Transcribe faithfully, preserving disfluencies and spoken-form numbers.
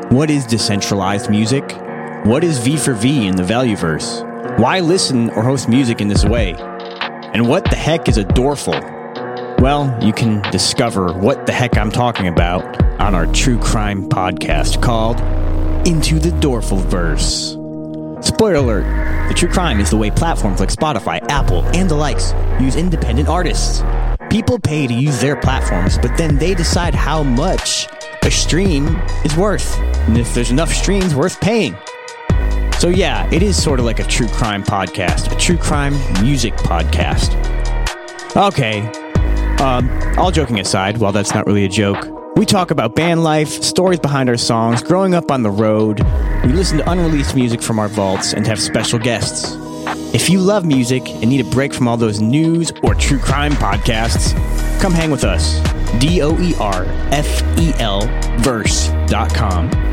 What is decentralized music? What is V for V in the Valueverse? Why listen or host music in this way? And what the heck is a Dorful? Well, you can discover what the heck I'm talking about on our true crime podcast called Into the Dorfulverse. Spoiler alert, the true crime is the way platforms like Spotify, Apple, and the likes use independent artists. People pay to use their platforms, but then they decide how much a stream is worth, and if there's enough streams worth paying. So yeah, it is sort of like a true crime podcast, a true crime music podcast. Okay, um, all joking aside, while that's not really a joke, we talk about band life, stories behind our songs, growing up on the road. We listen to unreleased music from our vaults and have special guests. If you love music and need a break from all those news or true crime podcasts, come hang with us. D O E R F E L verse dot com.